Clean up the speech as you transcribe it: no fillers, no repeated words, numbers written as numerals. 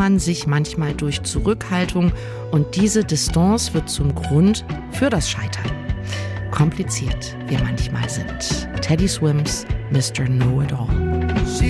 man sich manchmal durch Zurückhaltung und diese Distanz wird zum Grund für das Scheitern. Kompliziert wir manchmal sind. Teddy Swims, Mr. Know-It-All.